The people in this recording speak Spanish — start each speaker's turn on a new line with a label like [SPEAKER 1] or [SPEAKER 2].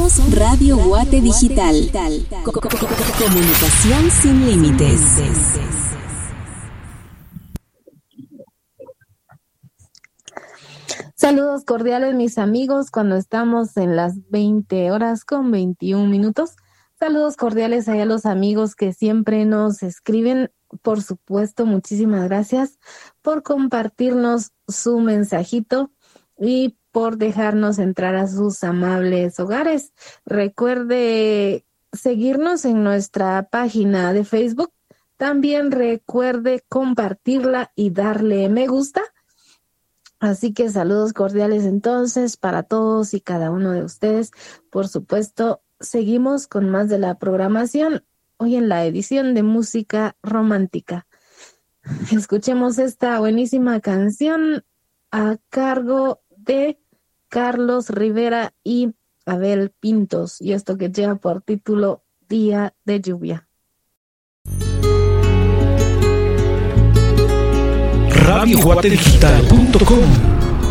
[SPEAKER 1] Somos Radio Guate Digital. Comunicación sin límites.
[SPEAKER 2] Saludos cordiales, mis amigos, cuando estamos en las 20:21. Saludos cordiales a los amigos que siempre nos escriben. Por supuesto, muchísimas gracias por compartirnos su mensajito y por dejarnos entrar a sus amables hogares. Recuerde seguirnos en nuestra página de Facebook. También recuerde compartirla y darle me gusta. Así que saludos cordiales entonces para todos y cada uno de ustedes. Por supuesto, seguimos con más de la programación hoy en la edición de música romántica. Escuchemos esta buenísima canción a cargo de Carlos Rivera y Abel Pintos, y esto que lleva por título Día de Lluvia.
[SPEAKER 3] RadioGuateDigital.com